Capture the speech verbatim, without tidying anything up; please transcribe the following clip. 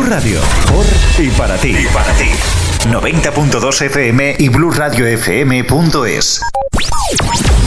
Radio, por y para ti. Y para ti. noventa punto dos F M y blu radio f m punto es.